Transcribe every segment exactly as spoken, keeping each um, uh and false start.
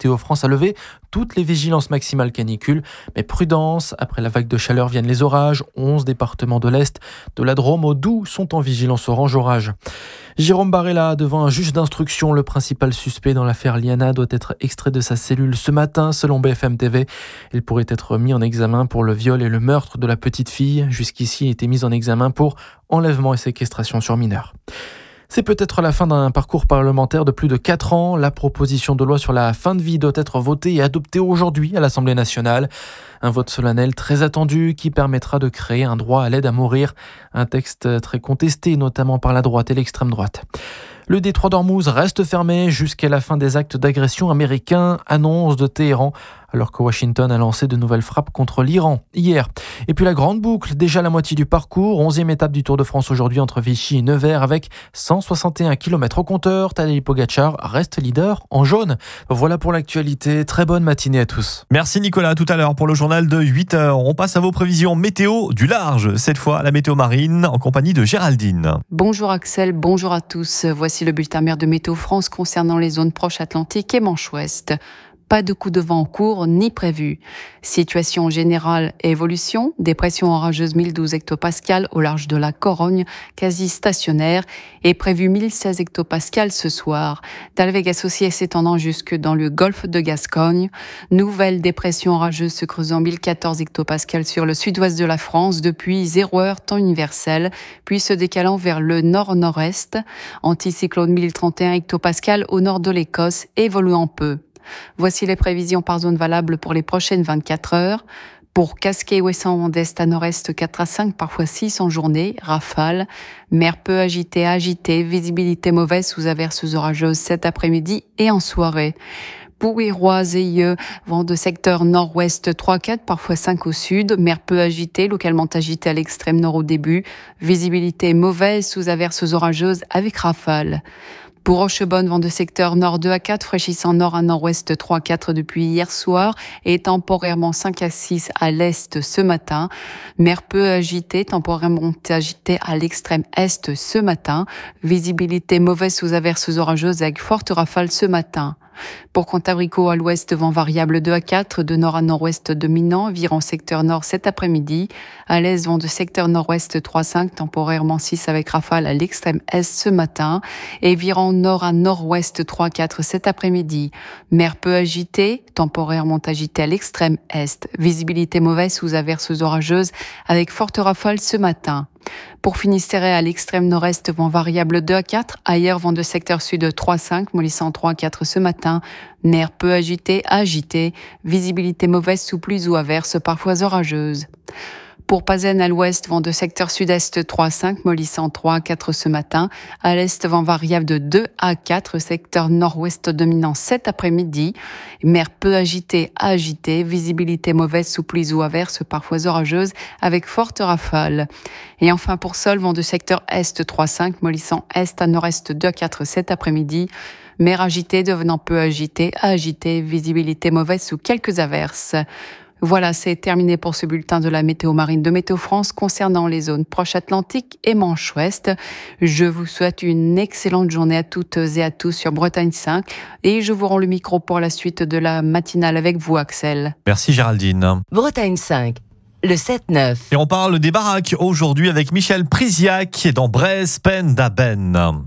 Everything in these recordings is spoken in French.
Météo France a levé toutes les vigilances maximales canicule. Mais prudence, après la vague de chaleur viennent les orages. onze départements de l'Est, de la Drôme au Doubs sont en vigilance orange orage. Jérôme Barella, devant un juge d'instruction, le principal suspect dans l'affaire Liana doit être extrait de sa cellule ce matin, selon B F M T V. Il pourrait être mis en examen pour le viol et le meurtre de la petite fille. Jusqu'ici, il était mis en examen pour enlèvement et séquestration sur mineur. C'est peut-être la fin d'un parcours parlementaire de plus de quatre ans. La proposition de loi sur la fin de vie doit être votée et adoptée aujourd'hui à l'Assemblée nationale. Un vote solennel très attendu qui permettra de créer un droit à l'aide à mourir. Un texte très contesté, notamment par la droite et l'extrême droite. Le détroit d'Ormuz reste fermé jusqu'à la fin des actes d'agression américains, annonce de Téhéran, alors que Washington a lancé de nouvelles frappes contre l'Iran hier. Et puis la grande boucle, déjà la moitié du parcours, onzième étape du Tour de France aujourd'hui entre Vichy et Nevers avec cent soixante et un kilomètres au compteur. Tadej Pogacar reste leader en jaune. Voilà pour l'actualité. Très bonne matinée à tous. Merci Nicolas, à tout à l'heure pour le journal de huit heures. On passe à vos prévisions météo du large. Cette fois, la météo marine en compagnie de Géraldine. Bonjour Axel, bonjour à tous. Voici le bulletin mer de Météo France concernant les zones proches Atlantique et Manche Ouest. Pas de coup de vent en cours ni prévu. Situation générale et évolution. Dépression orageuse mille douze hectopascales au large de la Corogne, quasi stationnaire, et prévu mille seize hectopascales ce soir. Dalveg associé s'étendant jusque dans le golfe de Gascogne. Nouvelle dépression orageuse se creusant mille quatorze hectopascales sur le sud-ouest de la France depuis zéro heure temps universel, puis se décalant vers le nord-nord-est. Anticyclone mille trente et un hectopascales au nord de l'Écosse, évoluant peu. Voici les prévisions par zone valables pour les prochaines vingt-quatre heures. Pour Casquet, ouessant d'est à nord-est, quatre à cinq, parfois six en journée, rafale. Mer peu agitée, agitée, visibilité mauvaise sous averses orageuses cet après-midi et en soirée. Pour Iroise et Yeux, vent de secteur nord-ouest trois à quatre, parfois cinq au sud. Mer peu agitée, localement agitée à l'extrême nord au début. Visibilité mauvaise sous averses orageuses avec rafale. Pour Rochebonne, vent de secteur nord deux à quatre, fraîchissant nord à nord-ouest trois à quatre depuis hier soir et temporairement cinq à six à l'est ce matin. Mer peu agitée, temporairement agitée à l'extrême est ce matin. Visibilité mauvaise sous averses orageuses avec forte rafale ce matin. Pour Contabrico, à l'ouest, vent variable deux à quatre, de nord à nord-ouest dominant, virant secteur nord cet après-midi. À l'est, vent de secteur nord-ouest trois à cinq, temporairement six avec rafale à l'extrême est ce matin. Et virant nord à nord-ouest trois à quatre cet après-midi. Mer peu agitée, temporairement agitée à l'extrême est. Visibilité mauvaise sous averses orageuses avec forte rafale ce matin. Pour Finistère, à l'extrême nord-est, vent variable deux à quatre. Ailleurs, vent de secteur sud trois à cinq, mollissant trois à quatre ce matin. Mer peu agité, agité. Visibilité mauvaise sous pluie ou averse, parfois orageuse. Pour Pazen, à l'ouest, vent de secteur sud-est trois à cinq, mollissant trois à quatre ce matin. À l'est, vent variable de deux à quatre, secteur nord-ouest dominant cet après-midi. Mer peu agitée, agitée, visibilité mauvaise sous pluie ou averse, parfois orageuse, avec forte rafale. Et enfin pour Sol, vent de secteur est trois à cinq, mollissant est à nord-est deux à quatre cet après-midi. Mer agitée devenant peu agitée, agitée, visibilité mauvaise sous quelques averses. Voilà, c'est terminé pour ce bulletin de la météo marine de Météo France concernant les zones proches Atlantique et Manche Ouest. Je vous souhaite une excellente journée à toutes et à tous sur Bretagne cinq et je vous rends le micro pour la suite de la matinale avec vous, Axel. Merci Géraldine. Bretagne cinq, le sept neuf. Et on parle des baraques aujourd'hui avec Michel Priziac dans Brespend-Aben.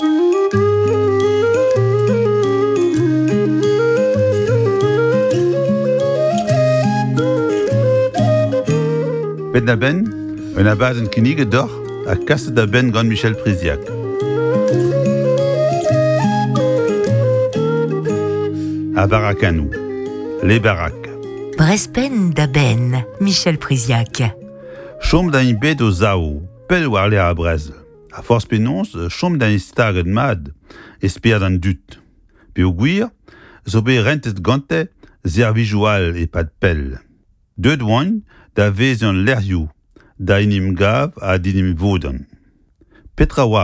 Ben-Aben, un abat en kinig d'or à Casse d'Aben Grand Michel Priziac. À Barakanou, les baraques. Brespend-Aben, Michel Priziac. Chom d'un bed au Zao, pel warle à Brez. À force pénonce, chom d'un stag de mad, espère d'un dut. Puis au guir, zobé rentet gante, zervijoual et pas de pelle. Deux douanes, da vezon l'eriou, da inim gav a dinim vodan. Petra